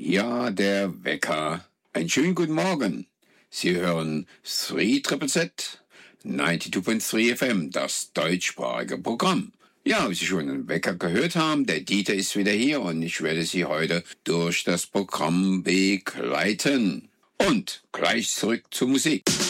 Ja, der Wecker. Einen schönen guten Morgen. Sie hören 3ZZZ 92.3 FM, das deutschsprachige Programm. Ja, wie Sie schon den Wecker gehört haben, der Dieter ist wieder hier und ich werde Sie heute durch das Programm begleiten. Und gleich zurück zur Musik.